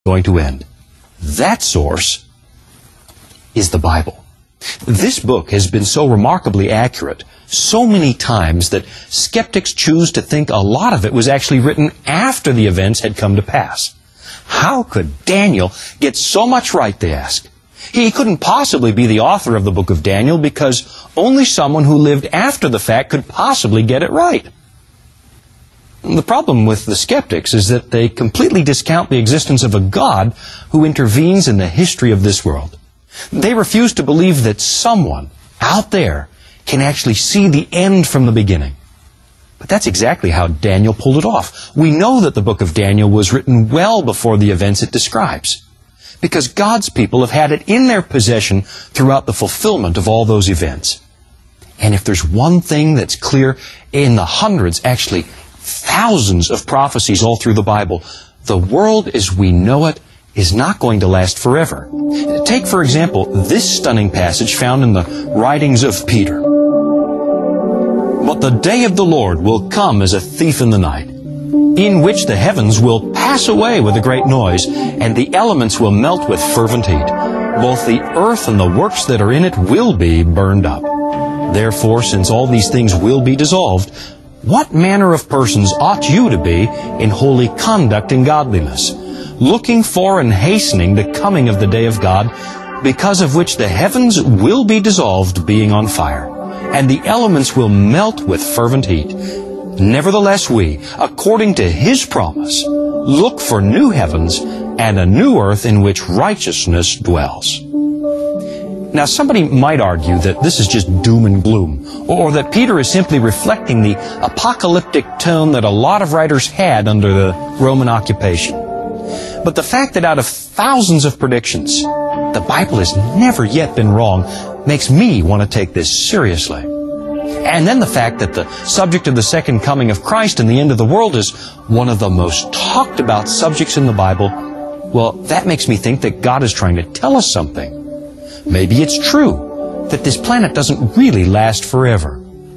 going to end. That source is the Bible. This book has been so remarkably accurate so many times that skeptics choose to think a lot of it was actually written after the events had come to pass. How could Daniel get so much right, they ask? He couldn't possibly be the author of the book of Daniel because only someone who lived after the fact could possibly get it right. The problem with the skeptics is that they completely discount the existence of a God who intervenes in the history of this world. They refuse to believe that someone out there can actually see the end from the beginning. But that's exactly how Daniel pulled it off. We know that the book of Daniel was written well before the events it describes, because God's people have had it in their possession throughout the fulfillment of all those events. And if there's one thing that's clear in the hundreds, actually thousands of prophecies all through the Bible, the world as we know it is not going to last forever. Take, for example, this stunning passage found in the writings of Peter. "But the day of the Lord will come as a thief in the night, in which the heavens will pass away with a great noise, and the elements will melt with fervent heat. Both the earth and the works that are in it will be burned up. Therefore, since all these things will be dissolved, what manner of persons ought you to be in holy conduct and godliness, looking for and hastening the coming of the day of God, because of which the heavens will be dissolved, being on fire, and the elements will melt with fervent heat. Nevertheless we, according to His promise, look for new heavens and a new earth in which righteousness dwells." Now, somebody might argue that this is just doom and gloom, or that Peter is simply reflecting the apocalyptic tone that a lot of writers had under the Roman occupation. But the fact that out of thousands of predictions, the Bible has never yet been wrong makes me want to take this seriously. And then the fact that the subject of the second coming of Christ and the end of the world is one of the most talked about subjects in the Bible, well, that makes me think that God is trying to tell us something. Maybe it's true that this planet doesn't really last forever.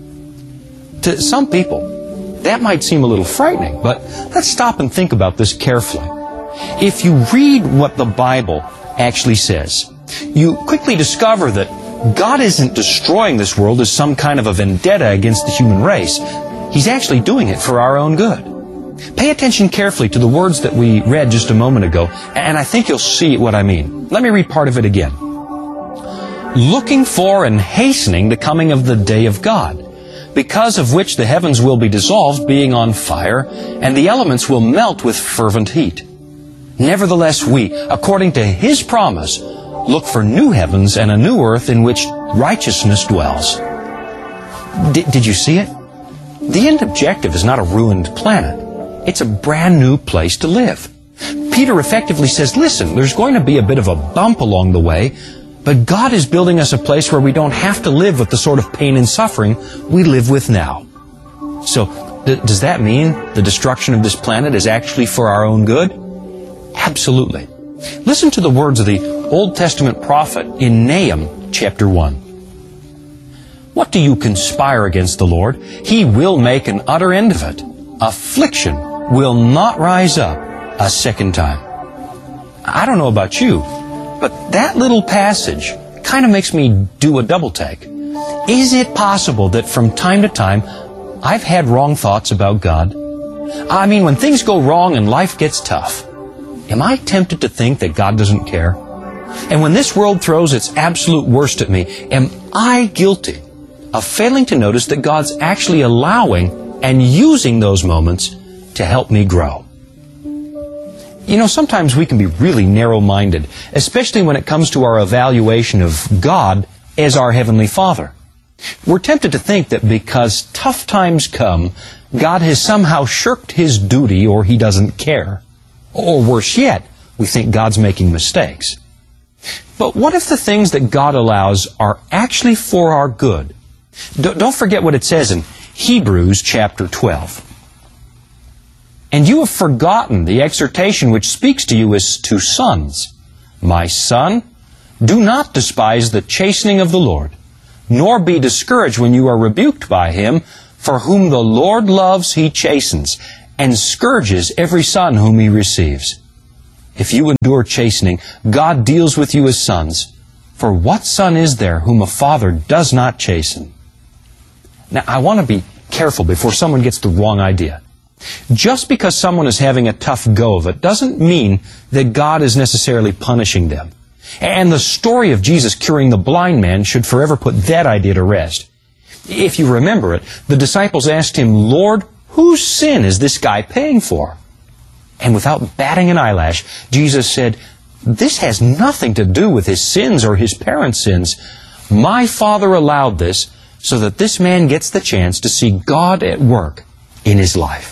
To some people, that might seem a little frightening, but let's stop and think about this carefully. If you read what the Bible actually says, you quickly discover that God isn't destroying this world as some kind of a vendetta against the human race. He's actually doing it for our own good. Pay attention carefully to the words that we read just a moment ago, and I think you'll see what I mean. Let me read part of it again. "Looking for and hastening the coming of the day of God, because of which the heavens will be dissolved, being on fire, and the elements will melt with fervent heat. Nevertheless we, according to His promise, look for new heavens and a new earth in which righteousness dwells." Did you see it? The end objective is not a ruined planet. It's a brand new place to live. Peter effectively says, listen, there's going to be a bit of a bump along the way, but God is building us a place where we don't have to live with the sort of pain and suffering we live with now. So, does that mean the destruction of this planet is actually for our own good? Absolutely. Listen to the words of the Old Testament prophet in Nahum chapter 1. "What do you conspire against the Lord? He will make an utter end of it. Affliction will not rise up a second time." I don't know about you, but that little passage kind of makes me do a double take. Is it possible that from time to time I've had wrong thoughts about God? I mean, when things go wrong and life gets tough, am I tempted to think that God doesn't care? And when this world throws its absolute worst at me, am I guilty of failing to notice that God's actually allowing and using those moments to help me grow? You know, sometimes we can be really narrow-minded, especially when it comes to our evaluation of God as our Heavenly Father. We're tempted to think that because tough times come, God has somehow shirked His duty or He doesn't care. Or worse yet, we think God's making mistakes. But what if the things that God allows are actually for our good? Don't forget what it says in Hebrews chapter 12. "And you have forgotten the exhortation which speaks to you as to sons. My son, do not despise the chastening of the Lord, nor be discouraged when you are rebuked by Him, for whom the Lord loves He chastens, and scourges every son whom He receives. if you endure chastening, God deals with you as sons. For what son is there whom a father does not chasten? Now, I want to be careful before someone gets the wrong idea. Just because someone is having a tough go of it doesn't mean that God is necessarily punishing them. And the story of Jesus curing the blind man should forever put that idea to rest. If you remember it, the disciples asked him, "Lord, whose sin is this guy paying for?" And without batting an eyelash, Jesus said, "This has nothing to do with his sins or his parents' sins. My Father allowed this so that this man gets the chance to see God at work in his life."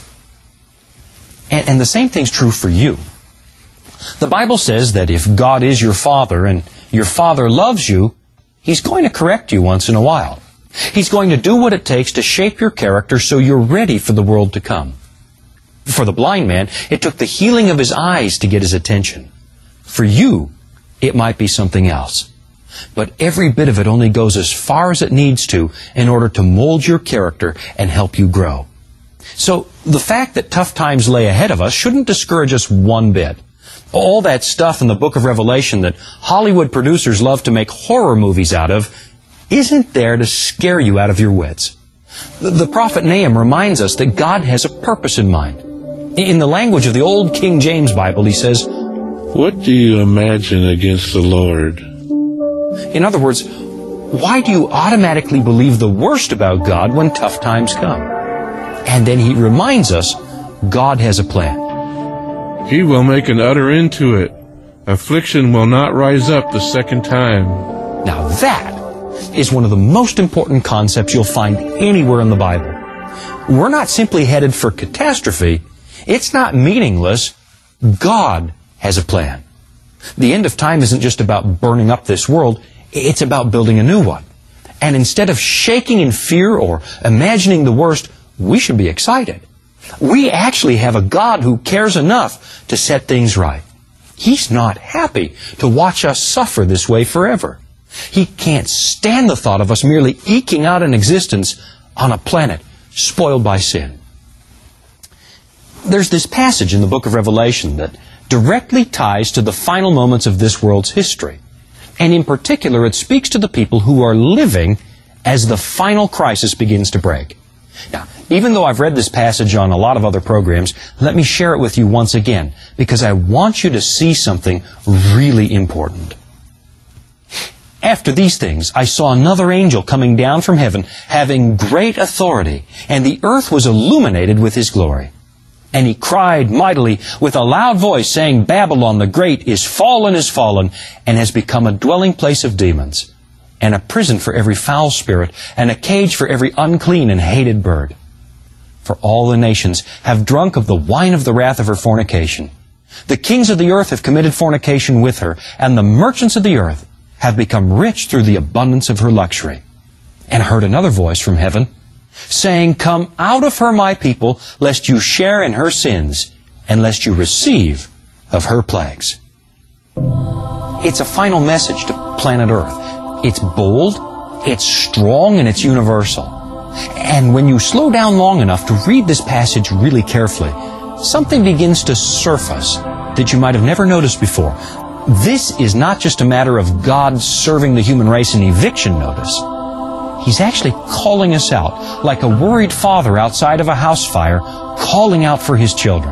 And the same thing's true for you. The Bible says that if God is your Father and your Father loves you, He's going to correct you once in a while. He's going to do what it takes to shape your character so you're ready for the world to come. For the blind man, it took the healing of his eyes to get his attention. For you, it might be something else. But every bit of it only goes as far as it needs to in order to mold your character and help you grow. So the fact that tough times lay ahead of us shouldn't discourage us one bit. All that stuff in the book of Revelation that Hollywood producers love to make horror movies out of isn't there to scare you out of your wits. The prophet Nahum reminds us that God has a purpose in mind. In the language of the old King James Bible, he says, "What do you imagine against the Lord?" In other words, why do you automatically believe the worst about God when tough times come? And then he reminds us, God has a plan. He will make an utter end to it. Affliction will not rise up the second time. Now that is one of the most important concepts you'll find anywhere in the Bible. We're not simply headed for catastrophe. It's not meaningless. God has a plan. The end of time isn't just about burning up this world. It's about building a new one. And instead of shaking in fear or imagining the worst, we should be excited. We actually have a God who cares enough to set things right. He's not happy to watch us suffer this way forever. He can't stand the thought of us merely eking out an existence on a planet spoiled by sin. There's this passage in the book of Revelation that directly ties to the final moments of this world's history. And in particular, it speaks to the people who are living as the final crisis begins to break. Now, even though I've read this passage on a lot of other programs, let me share it with you once again, because I want you to see something really important. After these things, I saw another angel coming down from heaven, having great authority, and the earth was illuminated with his glory. And he cried mightily with a loud voice, saying, Babylon the Great is fallen, and has become a dwelling place of demons, and a prison for every foul spirit, and a cage for every unclean and hated bird. For all the nations have drunk of the wine of the wrath of her fornication. The kings of the earth have committed fornication with her, and the merchants of the earth have become rich through the abundance of her luxury. And I heard another voice from heaven, saying, Come out of her, my people, lest you share in her sins, and lest you receive of her plagues. It's a final message to planet Earth. It's bold, it's strong, and it's universal. And when you slow down long enough to read this passage really carefully, something begins to surface that you might have never noticed before. This is not just a matter of God serving the human race an eviction notice. He's actually calling us out, like a worried father outside of a house fire, calling out for his children.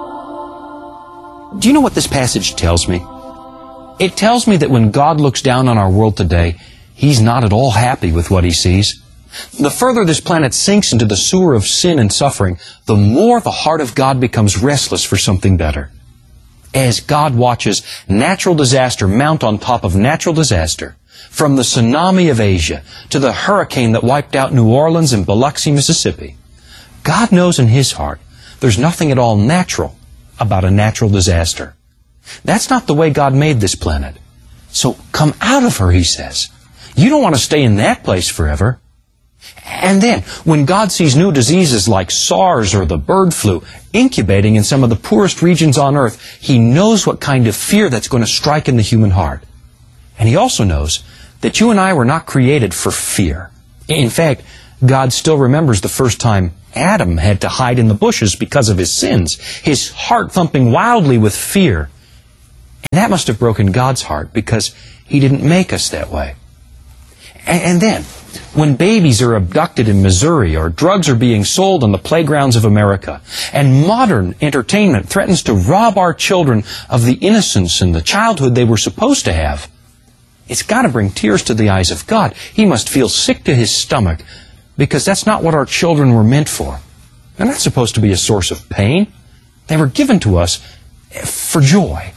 Do you know what this passage tells me? It tells me that when God looks down on our world today, He's not at all happy with what He sees. The further this planet sinks into the sewer of sin and suffering, the more the heart of God becomes restless for something better. As God watches natural disaster mount on top of natural disaster, from the tsunami of Asia to the hurricane that wiped out New Orleans and Biloxi, Mississippi, God knows in His heart there's nothing at all natural about a natural disaster. That's not the way God made this planet. So come out of her, He says. You don't want to stay in that place forever. And then, when God sees new diseases like SARS or the bird flu incubating in some of the poorest regions on earth, He knows what kind of fear that's going to strike in the human heart. And He also knows that you and I were not created for fear. In fact, God still remembers the first time Adam had to hide in the bushes because of his sins, his heart thumping wildly with fear. And that must have broken God's heart because He didn't make us that way. And then, when babies are abducted in Missouri or drugs are being sold on the playgrounds of America, and modern entertainment threatens to rob our children of the innocence and the childhood they were supposed to have, it's got to bring tears to the eyes of God. He must feel sick to His stomach because that's not what our children were meant for. They're not supposed to be a source of pain. They were given to us for joy.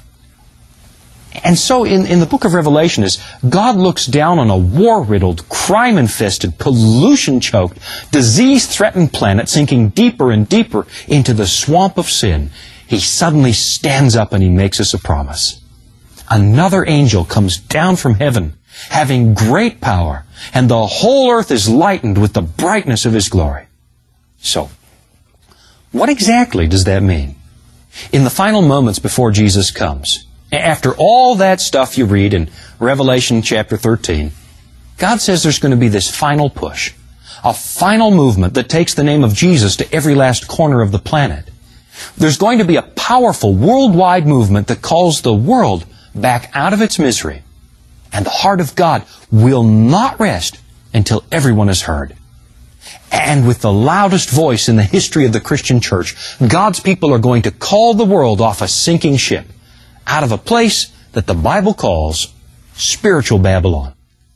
And so in the book of Revelation, as God looks down on a war-riddled, crime-infested, pollution-choked, disease-threatened planet sinking deeper and deeper into the swamp of sin, He suddenly stands up and He makes us a promise. Another angel comes down from heaven, having great power, and the whole earth is lightened with the brightness of His glory. So, what exactly does that mean? In the final moments before Jesus comes, after all that stuff you read in Revelation chapter 13, God says there's going to be this final push, a final movement that takes the name of Jesus to every last corner of the planet. There's going to be a powerful worldwide movement that calls the world back out of its misery. And the heart of God will not rest until everyone is heard. And with the loudest voice in the history of the Christian church, God's people are going to call the world off a sinking ship, out of a place that the Bible calls spiritual Babylon.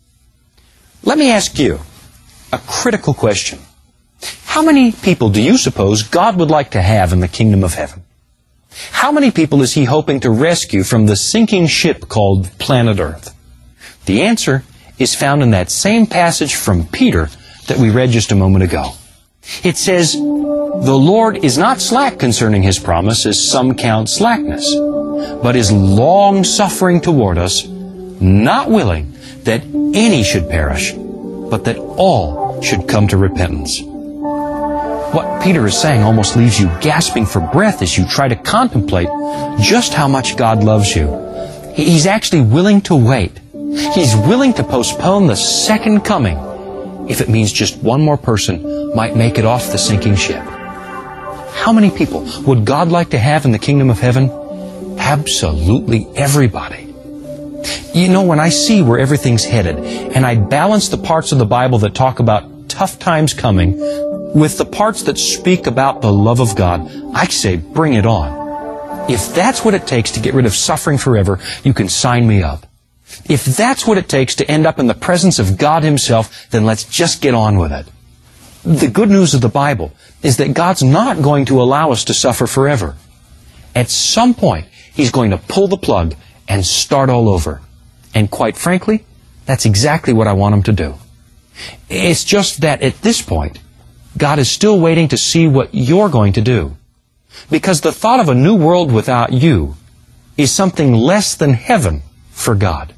Let me ask you a critical question. How many people do you suppose God would like to have in the kingdom of heaven? How many people is He hoping to rescue from the sinking ship called planet Earth? The answer is found in that same passage from Peter that we read just a moment ago. It says, "The Lord is not slack concerning His promise, as some count slackness, but is long-suffering toward us, not willing that any should perish, but that all should come to repentance." What Peter is saying almost leaves you gasping for breath as you try to contemplate just how much God loves you. He's actually willing to wait. He's willing to postpone the second coming if it means just one more person might make it off the sinking ship. How many people would God like to have in the kingdom of heaven? Absolutely everybody. You know, when I see where everything's headed, and I balance the parts of the Bible that talk about tough times coming with the parts that speak about the love of God, I say, bring it on. If that's what it takes to get rid of suffering forever, you can sign me up. If that's what it takes to end up in the presence of God Himself, then let's just get on with it. The good news of the Bible is that God's not going to allow us to suffer forever. At some point, He's going to pull the plug and start all over. And quite frankly, that's exactly what I want Him to do. It's just that at this point, God is still waiting to see what you're going to do. Because the thought of a new world without you is something less than heaven for God.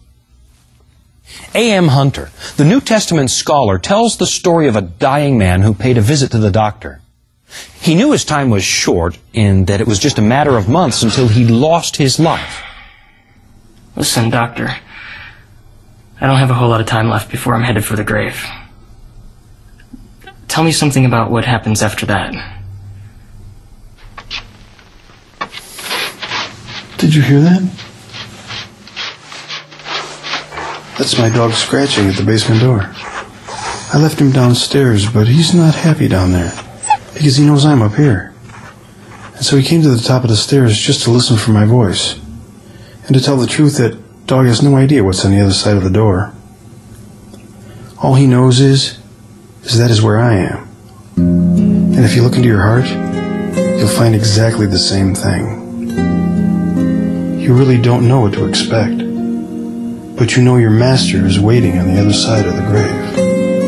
A.M. Hunter, the New Testament scholar, tells the story of a dying man who paid a visit to the doctor. He knew his time was short and that it was just a matter of months until he lost his life. "Listen, doctor, I don't have a whole lot of time left before I'm headed for the grave. Tell me something about what happens after that." Did you hear that? That's my dog scratching at the basement door. I left him downstairs, but he's not happy down there because he knows I'm up here. And so he came to the top of the stairs just to listen for my voice. And to tell the truth, that dog has no idea what's on the other side of the door. All he knows is that is where I am. And if you look into your heart, you'll find exactly the same thing. You really don't know what to expect, but you know your master is waiting on the other side of the grave.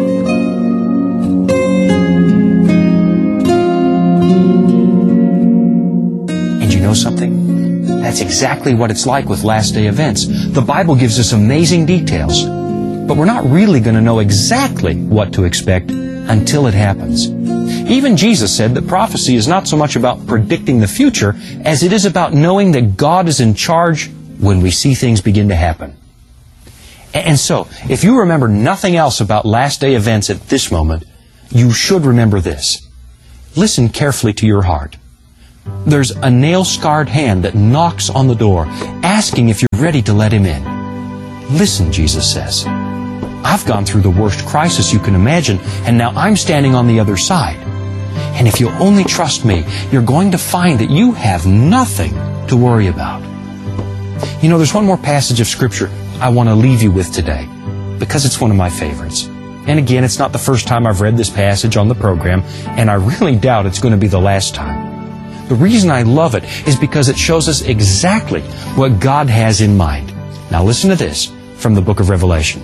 And you know something? That's exactly what it's like with last day events. The Bible gives us amazing details, but we're not really going to know exactly what to expect until it happens. Even Jesus said that prophecy is not so much about predicting the future as it is about knowing that God is in charge when we see things begin to happen. And so, if you remember nothing else about last day events at this moment, you should remember this. Listen carefully to your heart. There's a nail-scarred hand that knocks on the door, asking if you're ready to let him in. Listen, Jesus says, I've gone through the worst crisis you can imagine, and now I'm standing on the other side. And if you'll only trust me, you're going to find that you have nothing to worry about. You know, there's one more passage of Scripture I want to leave you with today, because it's one of my favorites. And again, it's not the first time I've read this passage on the program, and I really doubt it's going to be the last time. The reason I love it is because it shows us exactly what God has in mind. Now listen to this from the book of Revelation.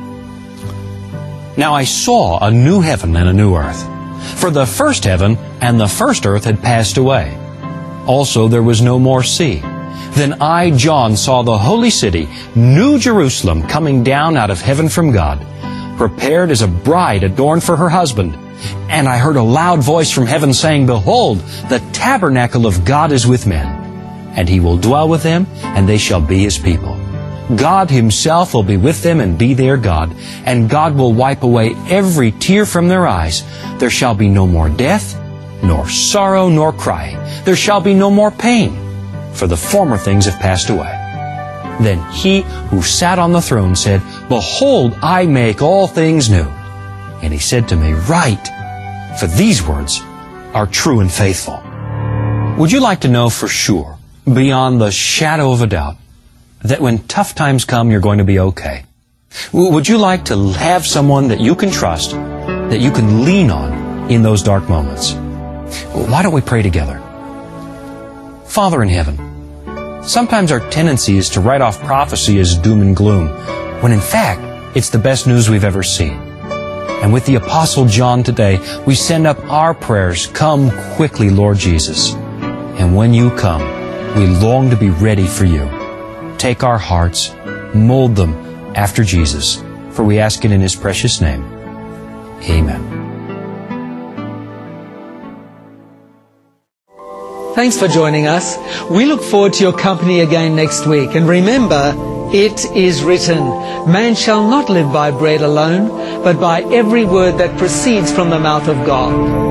Now I saw a new heaven and a new earth. For the first heaven and the first earth had passed away. Also there was no more sea. Then I, John, saw the holy city, New Jerusalem, coming down out of heaven from God, prepared as a bride adorned for her husband. And I heard a loud voice from heaven saying, Behold, the tabernacle of God is with men, and He will dwell with them, and they shall be His people. God Himself will be with them and be their God, and God will wipe away every tear from their eyes. There shall be no more death, nor sorrow, nor crying. There shall be no more pain, for the former things have passed away. Then He who sat on the throne said, Behold, I make all things new. And He said to me, Write, for these words are true and faithful. Would you like to know for sure, beyond the shadow of a doubt, that when tough times come, you're going to be okay? Would you like to have someone that you can trust, that you can lean on in those dark moments? Why don't we pray together? Father in heaven, sometimes our tendency is to write off prophecy as doom and gloom, when in fact, it's the best news we've ever seen. And with the Apostle John today, we send up our prayers, Come quickly, Lord Jesus. And when you come, we long to be ready for you. Take our hearts, mold them after Jesus, for we ask it in His precious name. Amen. Thanks for joining us. We look forward to your company again next week. And remember, it is written, Man shall not live by bread alone, but by every word that proceeds from the mouth of God.